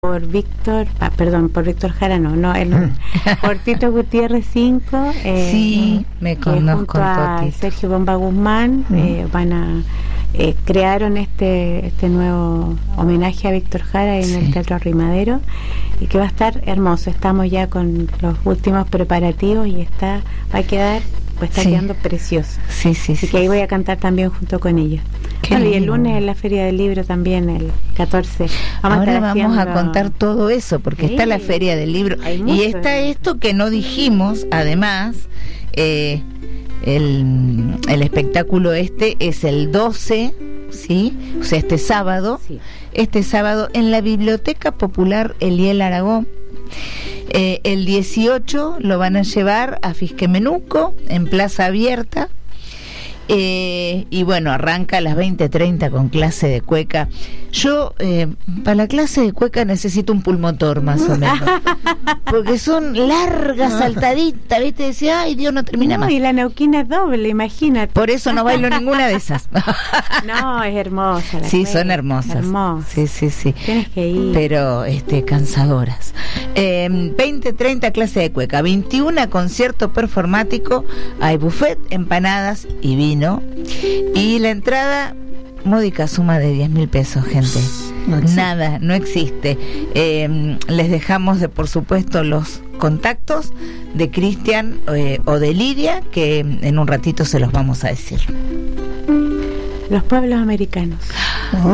por Víctor Jara, por Tito Gutiérrez 5, sí, me conozco junto a Sergio Bomba Guzmán, crearon este nuevo homenaje a Víctor Jara en el Teatro Arrimadero, y que va a estar hermoso. Estamos ya con los últimos preparativos y va a quedar, está quedando precioso. Así que ahí voy a cantar también junto con ellos. Bueno, y el lunes en la Feria del Libro también, el 14. Ahora vamos a contar todo eso, porque está la Feria del Libro y está esto que no dijimos, además, el espectáculo es el 12, ¿sí? O sea, este sábado en la Biblioteca Popular Eliel Aragón. El 18 lo van a llevar a Fisquemenuco, en Plaza Abierta. Y bueno, arranca a las 20:30 con clase de cueca. Yo para la clase de cueca necesito un pulmotor más o menos, porque son largas, saltaditas, ¿viste? Decía, ay Dios, no termina más. Y la neuquina es doble, imagínate. Por eso no bailo ninguna de esas. No, es hermosa la sí, cueca, son hermosas. Sí. Tienes que ir. Pero cansadoras. 20:30 clase de cueca, 21 concierto performático, hay buffet, empanadas y vino. Y la entrada, módica suma de 10.000 pesos, gente. Nada, no existe. Les dejamos por supuesto los contactos de Cristian o de Lidia, que en un ratito se los vamos a decir. Los pueblos americanos.